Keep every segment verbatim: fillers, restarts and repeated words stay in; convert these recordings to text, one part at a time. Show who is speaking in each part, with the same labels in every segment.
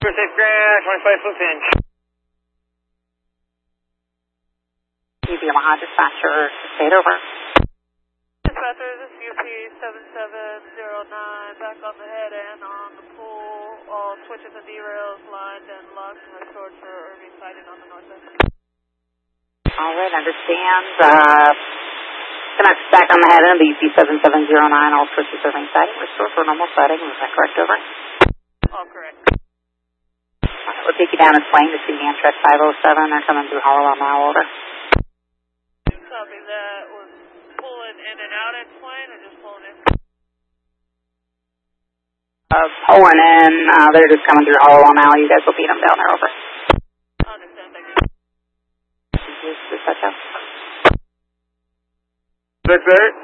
Speaker 1: six Grand, twenty-five foot pinch.
Speaker 2: U P Omaha dispatcher, state over.
Speaker 3: Dispatcher, this is U P seven seven zero nine, back on the head and on the pool. All switches and derails lined and locked and restored for Irving sighting on the north end.
Speaker 2: All right, understand. Uh, Connect back on the head end, the U P seven seven zero nine, all switches Irving sighting, restored for normal sighting. Is that correct, over?
Speaker 3: All correct.
Speaker 2: All right, we'll take you down and plane to see Amtrak five oh seven. They're coming through Hollowell now, over.
Speaker 3: Copy that. Was pulling in and out at plane or just pulling in?
Speaker 2: Uh, pulling in, uh, they're just coming through Hollowell now. You guys will beat them down there, over.
Speaker 3: Understand, thank you.
Speaker 2: Thank you, dispatcher.
Speaker 4: six eight?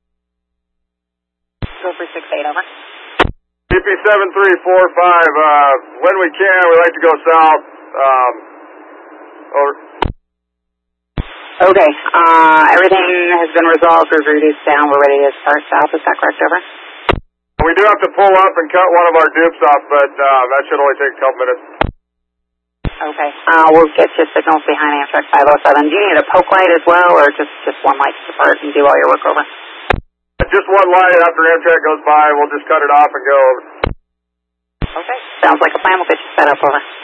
Speaker 2: Go for six eight, over.
Speaker 4: U P seven three four five, uh, when we can, we like to go south, um, over.
Speaker 2: Okay, uh, everything has been resolved, we've reduced down, we're ready to start south, is that correct, over?
Speaker 4: We do have to pull up and cut one of our dupes off, but, uh, that should only take a couple minutes.
Speaker 2: Okay, uh, we'll get you signals behind Amtrak five oh seven. Do you need a poke light as well, or just, just one light to depart and do all your work, over?
Speaker 4: Just one light after Amtrak goes by, we'll just cut it off and go over.
Speaker 2: Okay, sounds like a plan, we'll get you set up, over.